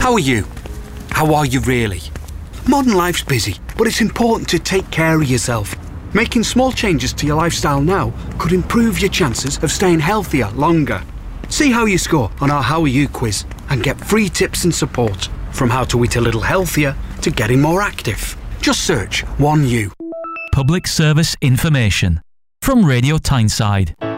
How are you? How are you really? Modern life's busy, but it's important to take care of yourself. Making small changes to your lifestyle now could improve your chances of staying healthier longer. See how you score on our How Are You quiz and get free tips and support from how to eat a little healthier to getting more active. Just search 1U. Public service information from Radio Tyneside.